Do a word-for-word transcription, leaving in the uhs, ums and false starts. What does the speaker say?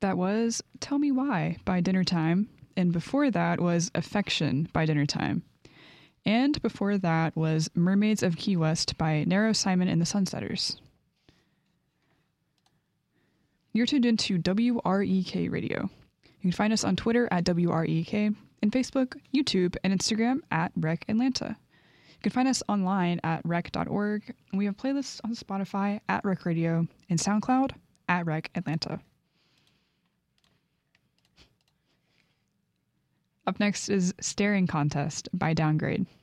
That was Tell Me Why by Dinner Time. And before that was Affection by Dinner Time. And before that was Mermaids of Key West by Nero Simon and the Sunsetters. You're tuned into W R E K Radio. You can find us on Twitter at W R E K and Facebook, YouTube, and Instagram at Rec Atlanta. You can find us online at rec dot org. And we have playlists on Spotify at Rec Radio and SoundCloud at Rec Atlanta. Up next is Staring Contest by Downgrade.